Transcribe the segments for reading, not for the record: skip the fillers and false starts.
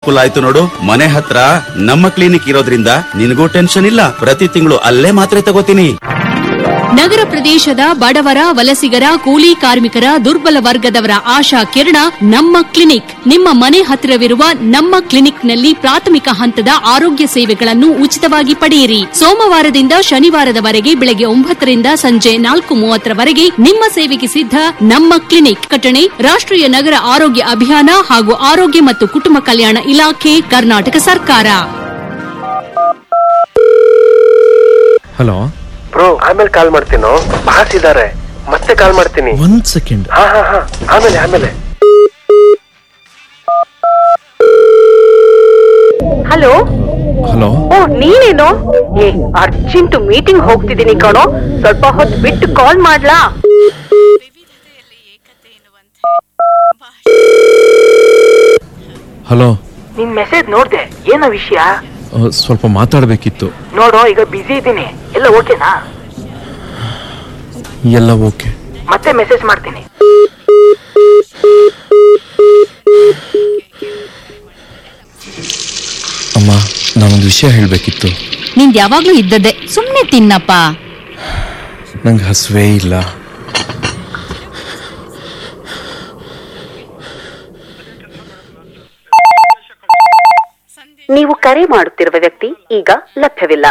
ಅನುಕೂಲ ಆಯ್ತು ನೋಡು. ಮನೆ ಹತ್ರ ನಮ್ಮ ಕ್ಲಿನಿಕ್ ಇರೋದ್ರಿಂದ ನಿನಗೂ ಟೆನ್ಷನ್ ಇಲ್ಲ. ಪ್ರತಿ ತಿಂಗಳು ಅಲ್ಲೇ ಮಾತ್ರೆ ತಗೋತೀನಿ. ನಗರ ಪ್ರದೇಶದ ಬಡವರ, ವಲಸಿಗರ, ಕೂಲಿ ಕಾರ್ಮಿಕರ, ದುರ್ಬಲ ವರ್ಗದವರ ಆಶಾ ಕಿರಣ ನಮ್ಮ ಕ್ಲಿನಿಕ್. ನಿಮ್ಮ ಮನೆ ಹತ್ತಿರವಿರುವ ನಮ್ಮ ಕ್ಲಿನಿಕ್ನಲ್ಲಿ ಪ್ರಾಥಮಿಕ ಹಂತದ ಆರೋಗ್ಯ ಸೇವೆಗಳನ್ನು ಉಚಿತವಾಗಿ ಪಡೆಯಿರಿ. ಸೋಮವಾರದಿಂದ ಶನಿವಾರದವರೆಗೆ ಬೆಳಗ್ಗೆ 9 ರಿಂದ ಸಂಜೆ 4:30 ನಿಮ್ಮ ಸೇವೆಗೆ ಸಿದ್ಧ. ನಮ್ಮ ಕ್ಲಿನಿಕ್ ಕಟಣೆ ರಾಷ್ಟ್ರೀಯ ನಗರ ಆರೋಗ್ಯ ಅಭಿಯಾನ ಹಾಗೂ ಆರೋಗ್ಯ ಮತ್ತು ಕುಟುಂಬ ಕಲ್ಯಾಣ ಇಲಾಖೆ, ಕರ್ನಾಟಕ ಸರ್ಕಾರ. ಹಲೋ ಬ್ರೋ, ಆಮೇಲೆ ಕಾಲ್ ಮಾಡ್ತೀನೋ, ಬಾಸ್ ಇದಾರೆ, ಮತ್ತೆ ಕಾಲ್ ಮಾಡ್ತೀನಿ. ಒಂದ್ ಸೆಕೆಂಡ್. ಹಾ, ಆಮೇಲೆ. ಹಲೋ. ಓ, ನೀನೇನು? ಅರ್ಜೆಂಟ್ ಮೀಟಿಂಗ್ ಹೋಗ್ತಿದ್ದೀನಿ ಕಣೋ, ಸ್ವಲ್ಪ ಹೊತ್ತು ಬಿಟ್ಟು ಕಾಲ್ ಮಾಡ್ಲಾ? ಹಲೋ. ನಿನ್ ಮೆಸೇಜ್ ನೋಡ್ದೆ, ಏನೋ ವಿಷಯ? ಸ್ವಲ್ಪ ಮಾತಾಡ್ಬೇಕಿತ್ತು. ನೋಡೋ, ಈಗ ಬಿಸಿ ಇದ್ದೀನಿ. ಎಲ್ಲ ಓಕೆನಾ? ಎಲ್ಲ ಓಕೆ. ಮತ್ತೆ ಮೆಸೇಜ್ ಮಾಡ್ತೀನಿ. ಅಮ್ಮ, ನಾನೊಂದು ವಿಷಯ ಹೇಳ್ಬೇಕಿತ್ತು. ನಿಂದ್ ಯಾವಾಗ್ಲೂ ಇದ್ದದ್ದೇ, ಸುಮ್ನೆ ತಿನ್ನಪ್ಪ. ನಂಗೆ ಹಸುವೇ ಇಲ್ಲ. ನೀವು ಕರೆ ಮಾಡುತ್ತಿರುವ ವ್ಯಕ್ತಿ ಈಗ ಲಭ್ಯವಿಲ್ಲ.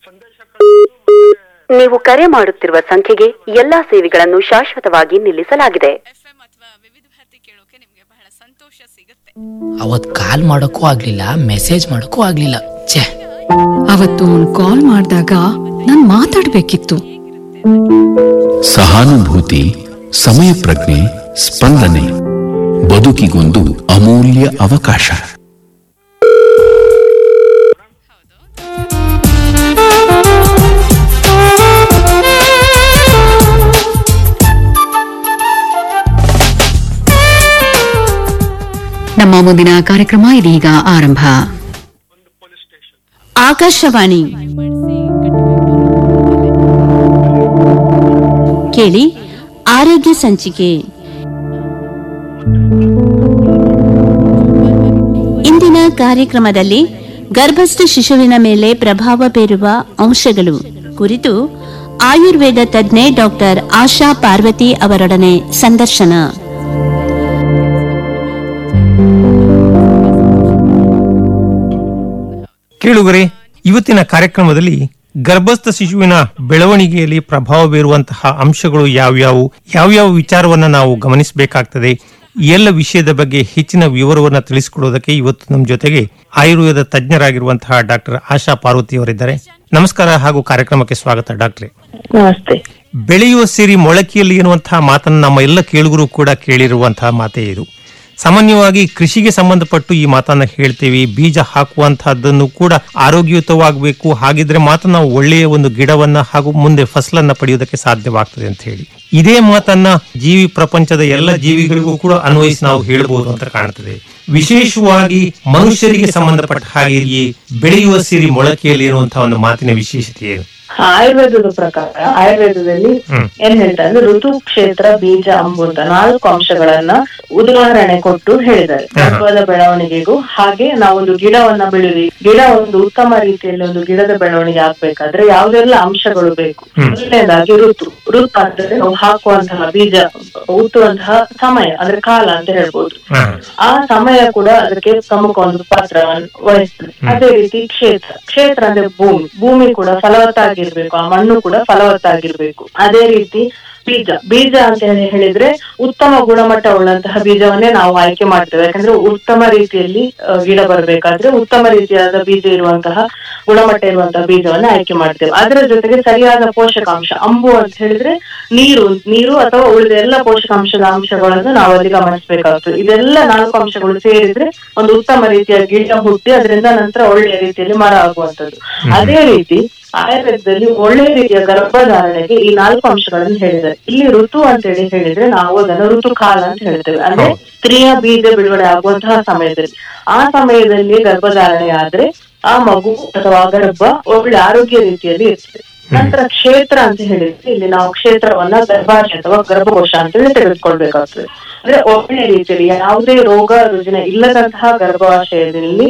ನೀವು ಕರೆ ಮಾಡುತ್ತಿರುವ ಸಂಖ್ಯೆಗೆ ಎಲ್ಲಾ ಸೇವೆಗಳನ್ನು ಶಾಶ್ವತವಾಗಿ ನಿಲ್ಲಿಸಲಾಗಿದೆ. ಅವತ್ ಕಾಲ್ ಮಾಡೋಕ್ಕೂ ಆಗ್ಲಿಲ್ಲ, ಮೆಸೇಜ್ ಮಾಡೋಕ್ಕೂ ಆಗ್ಲಿಲ್ಲ. ಛೇ, ಅವತ್ತು ಕಾಲ್ ಮಾಡಿದಾಗ ನಾನ್ ಮಾತಾಡ್ಬೇಕಿತ್ತು. ಸಹಾನುಭೂತಿ, ಸಮಯ ಪ್ರಜ್ಞೆ, ಸ್ಪಂದನೆ ಬದುಕಿಗೊಂದು ಅಮೂಲ್ಯ ಅವಕಾಶ. ನಮ್ಮ ಮುಂದಿನ ಕಾರ್ಯಕ್ರಮ ಇದೀಗ ಆರಂಭ. ಆಕಾಶವಾಣಿ ಕೇಳಿ, ಆರೋಗ್ಯ ಸಂಚಿಕೆ. ಇಂದಿನ ಕಾರ್ಯಕ್ರಮದಲ್ಲಿ ಗರ್ಭಸ್ಥ ಶಿಶುವಿನ ಮೇಲೆ ಪ್ರಭಾವ ಬೀರುವ ಅಂಶಗಳು ಕುರಿತು ಆಯುರ್ವೇದ ತಜ್ಞೆ ಡಾಕ್ಟರ್ ಆಶಾ ಪಾರ್ವತಿ ಅವರೊಡನೆ ಸಂದರ್ಶನ. ಕೇಳುಗರೆ, ಇವತ್ತಿನ ಕಾರ್ಯಕ್ರಮದಲ್ಲಿ ಗರ್ಭಸ್ಥ ಶಿಶುವಿನ ಬೆಳವಣಿಗೆಯಲ್ಲಿ ಪ್ರಭಾವ ಬೀರುವಂತಹ ಅಂಶಗಳು ಯಾವ್ಯಾವ ವಿಚಾರವನ್ನ ನಾವು ಗಮನಿಸಬೇಕಾಗ್ತದೆ, ಎಲ್ಲ ವಿಷಯದ ಬಗ್ಗೆ ಹೆಚ್ಚಿನ ವಿವರವನ್ನ ತಿಳಿಸಿಕೊಡೋದಕ್ಕೆ ಇವತ್ತು ನಮ್ಮ ಜೊತೆಗೆ ಆಯುರ್ವೇದ ತಜ್ಞರಾಗಿರುವಂತಹ ಡಾಕ್ಟರ್ ಆಶಾ ಪಾರ್ವತಿ ಅವರಿದ್ದಾರೆ. ನಮಸ್ಕಾರ ಹಾಗೂ ಕಾರ್ಯಕ್ರಮಕ್ಕೆ ಸ್ವಾಗತ ಡಾಕ್ಟ್ರೆ. ನಮಸ್ತೆ. ಬೆಳೆಯುವ ಸಿರಿ ಮೊಳಕೆಯಲ್ಲಿ ಎನ್ನುವಂತಹ ಮಾತನ್ನು ನಮ್ಮ ಎಲ್ಲ ಕೇಳುಗರು ಕೂಡ ಕೇಳಿರುವಂತಹ ಮಾತೇ ಇದು. ಸಾಮಾನ್ಯವಾಗಿ ಕೃಷಿಗೆ ಸಂಬಂಧಪಟ್ಟು ಈ ಮಾತನ್ನ ಹೇಳ್ತೇವೆ. ಬೀಜ ಹಾಕುವಂತಹದ್ದನ್ನು ಕೂಡ ಆರೋಗ್ಯಯುತವಾಗಬೇಕು, ಹಾಗಿದ್ರೆ ಮಾತ್ರ ನಾವು ಒಳ್ಳೆಯ ಒಂದು ಗಿಡವನ್ನ ಹಾಗೂ ಮುಂದೆ ಫಸಲನ್ನ ಪಡೆಯುವುದಕ್ಕೆ ಸಾಧ್ಯವಾಗ್ತದೆ ಅಂತ ಹೇಳಿ ಇದೇ ಮಾತನ್ನ ಜೀವಿ ಪ್ರಪಂಚದ ಎಲ್ಲ ಜೀವಿಗಳಿಗೂ ಕೂಡ ಅನ್ವಯಿಸಿ ನಾವು ಹೇಳಬಹುದು ಅಂತ ಕಾಣ್ತದೆ. ವಿಶೇಷವಾಗಿ ಮನುಷ್ಯರಿಗೆ ಸಂಬಂಧಪಟ್ಟ ಹಾಗೆ ಈ ಬೆಳೆಯುವ ಸಿರಿ ಮೊಳಕೆಯಲ್ಲಿ ಇರುವಂತಹ ಒಂದು ಮಾತಿನ ವಿಶೇಷತೆ ಏನು? ಆಯುರ್ವೇದದ ಪ್ರಕಾರ ಆಯುರ್ವೇದದಲ್ಲಿ ಏನ್ ಹೇಳ್ತಾರೆ ಅಂದ್ರೆ ಋತು, ಕ್ಷೇತ್ರ, ಬೀಜ ಅಂಬುವಂತ 4 ಅಂಶಗಳನ್ನ ಉದಾಹರಣೆ ಕೊಟ್ಟು ಹೇಳಿದ್ದಾರೆ. ಗರ್ಭದ ಬೆಳವಣಿಗೆಗೂ ಹಾಗೆ ನಾವೊಂದು ಗಿಡವನ್ನ ಬೆಳೆದಿ, ಗಿಡ ಒಂದು ಉತ್ತಮ ರೀತಿಯಲ್ಲಿ ಒಂದು ಗಿಡದ ಬೆಳವಣಿಗೆ ಆಗ್ಬೇಕಾದ್ರೆ ಯಾವ್ದೆಲ್ಲ ಅಂಶಗಳು ಬೇಕು. ಮೊದಲನೇದಾಗಿ ಋತು ಅಂದ್ರೆ ನಾವು ಹಾಕುವಂತಹ ಬೀಜ ಹುಟ್ಟುವಂತಹ ಸಮಯ ಅಂದ್ರೆ ಕಾಲ ಅಂತ ಹೇಳ್ಬೋದು. ಆ ಸಮಯ ಕೂಡ ಅದಕ್ಕೆ ಪ್ರಮುಖ ಒಂದು ಪಾತ್ರವನ್ನು ವಹಿಸ್ತದೆ. ಅದೇ ರೀತಿ ಕ್ಷೇತ್ರ ಅಂದ್ರೆ ಭೂಮಿ ಕೂಡ ಫಲವತ್ತಾಗಿರ್ಬೇಕು, ಆ ಮಣ್ಣು ಕೂಡ ಫಲವತ್ತಾಗಿರ್ಬೇಕು. ಅದೇ ರೀತಿ ಬೀಜ ಅಂತ ಹೇಳಿದ್ರೆ ಉತ್ತಮ ಗುಣಮಟ್ಟ ಉಳ್ಳಂತಹ ಬೀಜವನ್ನೇ ನಾವು ಆಯ್ಕೆ ಮಾಡ್ತೇವೆ. ಯಾಕಂದ್ರೆ ಉತ್ತಮ ರೀತಿಯಲ್ಲಿ ಗಿಡ ಬರ್ಬೇಕಾದ್ರೆ ಉತ್ತಮ ರೀತಿಯಾದ ಬೀಜ ಇರುವಂತಹ ಗುಣಮಟ್ಟ ಇರುವಂತಹ ಬೀಜವನ್ನ ಆಯ್ಕೆ ಮಾಡ್ತೇವೆ. ಅದರ ಜೊತೆಗೆ ಸರಿಯಾದ ಪೋಷಕಾಂಶ ಅಂಬು ಅಂತ ಹೇಳಿದ್ರೆ ನೀರು ಅಥವಾ ಉಳಿದ ಎಲ್ಲ ಪೋಷಕಾಂಶದ ಅಂಶಗಳನ್ನು ನಾವು ಅಲ್ಲಿ ಗಮನಿಸಬೇಕಾಗ್ತದೆ. ಇದೆಲ್ಲ 4 ಅಂಶಗಳು ಸೇರಿದ್ರೆ ಒಂದು ಉತ್ತಮ ರೀತಿಯ ಗಿಡ ಹುಟ್ಟಿ ಅದರಿಂದ ನಂತರ ಒಳ್ಳೆಯ ರೀತಿಯಲ್ಲಿ ಮರ ಆಗುವಂತದ್ದು. ಅದೇ ರೀತಿ ಆಯುರ್ವೇದದಲ್ಲಿ ಒಳ್ಳೆ ರೀತಿಯ ಗರ್ಭಧಾರಣೆಗೆ ಈ 4 ಅಂಶಗಳನ್ನು ಹೇಳಿದ್ದಾರೆ. ಇಲ್ಲಿ ಋತು ಅಂತ ಹೇಳಿದ್ರೆ ನಾವು ಅದನ್ನು ಋತುಕಾಲ ಅಂತ ಹೇಳ್ತೇವೆ. ಅಂದ್ರೆ ಸ್ತ್ರೀಯ ಬೀಜ ಬಿಡುಗಡೆ ಆಗುವಂತಹ ಸಮಯದಲ್ಲಿ, ಆ ಸಮಯದಲ್ಲಿ ಗರ್ಭಧಾರಣೆ ಆದ್ರೆ ಆ ಮಗು ಅಥವಾ ಗರ್ಭ ಒಳ್ಳೆ ಆರೋಗ್ಯ ರೀತಿಯಲ್ಲಿ ಇರ್ತದೆ. ನಂತರ ಕ್ಷೇತ್ರ ಅಂತ ಹೇಳಿದ್ರೆ ಇಲ್ಲಿ ನಾವು ಕ್ಷೇತ್ರವನ್ನ ಗರ್ಭಾಶಯ ಅಥವಾ ಗರ್ಭಕೋಶ ಅಂತ ಹೇಳಿ ತೆಗೆದುಕೊಳ್ಬೇಕಾಗ್ತದೆ. ಅಂದ್ರೆ ಒಳ್ಳೆ ರೀತಿಯಲ್ಲಿ ಯಾವುದೇ ರೋಗ ರುಜಿನ ಇಲ್ಲದಂತಹ ಗರ್ಭಾಶಯದಲ್ಲಿ